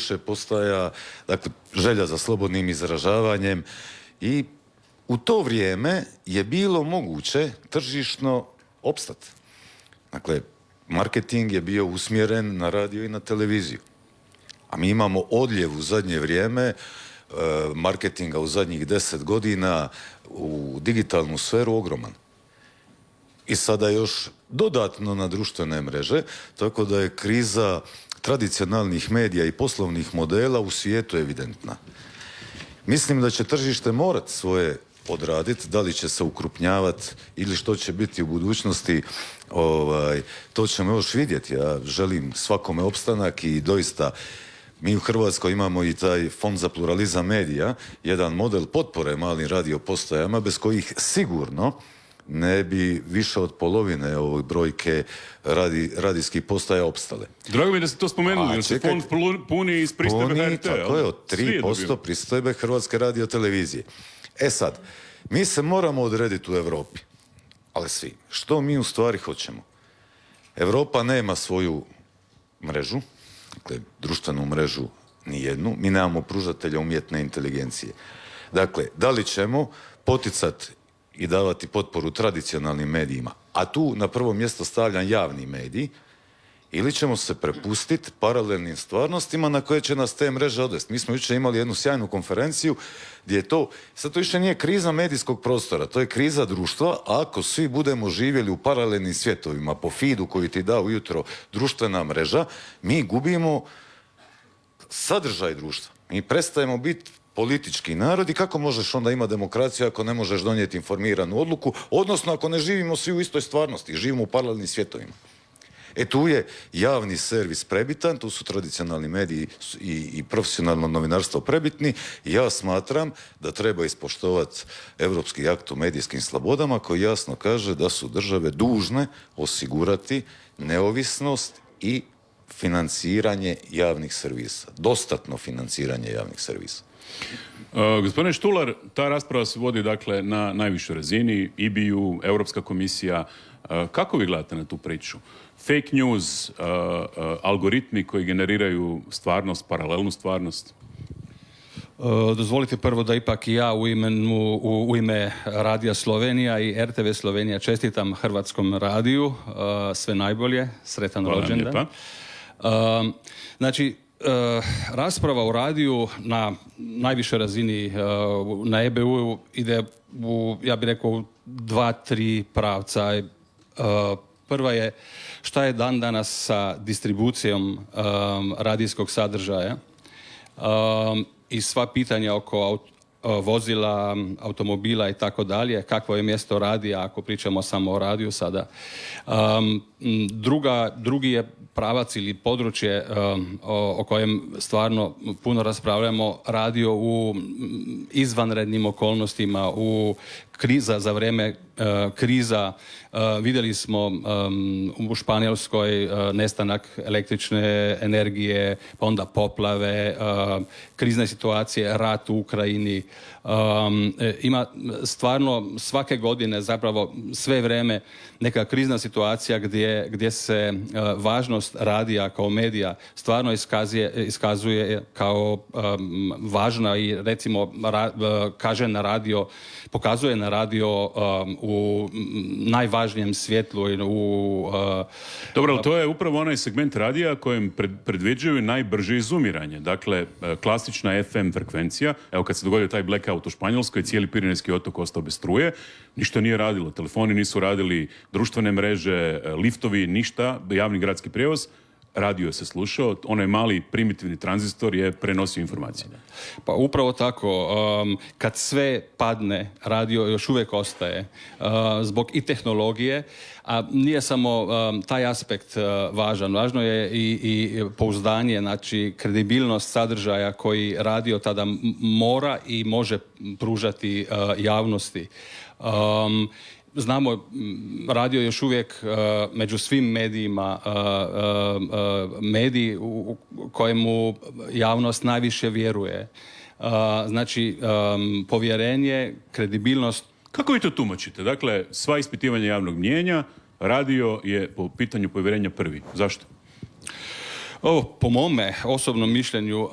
više postaja, dakle, želja za slobodnim izražavanjem i u to vrijeme je bilo moguće tržišno opstati. Dakle, marketing je bio usmjeren na radio i na televiziju. A mi imamo odljev u zadnje vrijeme marketinga u zadnjih 10 godina u digitalnu sferu ogroman. I sada još dodatno na društvene mreže, tako da je kriza tradicionalnih medija i poslovnih modela u svijetu evidentna. Mislim da će tržište morati svoje odraditi, da li će se ukrupnjavati ili što će biti u budućnosti, to ćemo još vidjeti. Ja želim svakome opstanak i doista mi u Hrvatskoj imamo i taj Fond za pluralizam medija, jedan model potpore malim radio postajama bez kojih sigurno ne bi više od polovine ove brojke radijskih postaja opstale. Drago mi je da ste to spomenuli, jer se fond puni iz pristojbe HRT. Tako je, od 3% pristojbe Hrvatske radiotelevizije. E sad, mi se moramo odrediti u Europi, ali svi. Što mi u stvari hoćemo? Europa nema svoju mrežu, dakle, društvenu mrežu nijednu, mi nemamo pružatelja umjetne inteligencije. Dakle, da li ćemo poticati i davati potporu tradicionalnim medijima, a tu na prvo mjesto stavljam javni medij, ili ćemo se prepustiti paralelnim stvarnostima na koje će nas te mreže odvesti. Mi smo jučer imali jednu sjajnu konferenciju gdje je to, sad to više nije kriza medijskog prostora, to je kriza društva, ako svi budemo živjeli u paralelnim svjetovima, po feedu koji ti da ujutro društvena mreža, mi gubimo sadržaj društva. Mi prestajemo biti politički narod i kako možeš onda imati demokraciju ako ne možeš donijeti informiranu odluku, odnosno ako ne živimo svi u istoj stvarnosti, živimo u paralelnim svjetovima. Tu je javni servis prebitan, tu su tradicionalni mediji i profesionalno novinarstvo prebitni i ja smatram da treba ispoštovati Europski akt o medijskim slobodama koji jasno kaže da su države dužne osigurati neovisnost i financiranje javnih servisa. Dostatno financiranje javnih servisa. Gospodine Štular, ta rasprava se vodi dakle na najvišoj razini, IBU, Europska komisija. Kako vi gledate na tu priču? Fake news, algoritmi koji generiraju stvarnost, paralelnu stvarnost? Dozvolite prvo da ipak i ja u ime Radija Slovenija i RTV Slovenija čestitam Hrvatskom radiju. Sve najbolje, sretan rođendan. Znači, rasprava u radiju na najvišoj razini na EBU ide u, ja bih rekao, 2-3 pravca. Prva je šta je dan danas sa distribucijom radijskog sadržaja i sva pitanja oko vozila, automobila i tako dalje, kakvo je mjesto radija ako pričamo samo o radiju sada. Drugi je pravac ili područje o kojem stvarno puno raspravljamo, radio u izvanrednim okolnostima, u kriza, za vrijeme kriza. Vidjeli smo u Španjolskoj nestanak električne energije, pa onda poplave, krizne situacije, rat u Ukrajini. Ima stvarno svake godine, zapravo sve vrijeme, neka krizna situacija gdje se važnost radija kao medija stvarno iskazuje kao važna i recimo pokazuje na radio u najvažnijem svjetlu. Dobro, ali to je upravo onaj segment radija kojem predviđaju najbrže izumiranje. Dakle, klasična FM frekvencija, evo kad se dogodio taj blackout u Španjolskoj, cijeli Pirinejski otok ostao bez struje, ništa nije radilo, telefoni nisu radili, društvene mreže, liftovi, ništa, javni gradski prijevoz. Radio se slušao, onaj mali primitivni tranzistor je prenosio informacije. Pa upravo tako, kad sve padne, radio još uvijek ostaje zbog i tehnologije, a nije samo taj aspekt važan. Važno je i pouzdanje, znači kredibilnost sadržaja koji radio tada mora i može pružati javnosti. Znamo, radio još uvijek među svim medijima medij u kojemu javnost najviše vjeruje. Znači, povjerenje, kredibilnost. Kako vi to tumačite? Dakle, sva ispitivanja javnog mnijenja, radio je po pitanju povjerenja prvi. Zašto? Po mome osobnom mišljenju,